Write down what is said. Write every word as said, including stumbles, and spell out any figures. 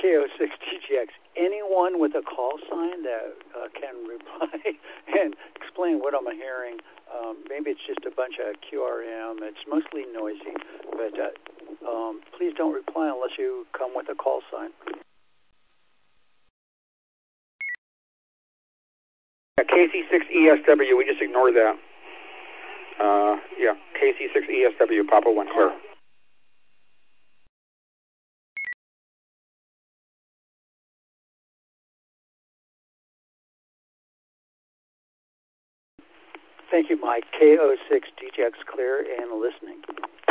K O six D J X. Anyone with a call sign that uh, can reply and explain what I'm hearing. Um, maybe it's just a bunch of Q R M. It's mostly noisy, but uh, um, please don't reply unless you come with a call sign. Yeah, K C six E S W, we just ignored that. Uh, yeah, K C six E S W, Papa one clear. Thank you, Mike. K O six D J X clear and listening.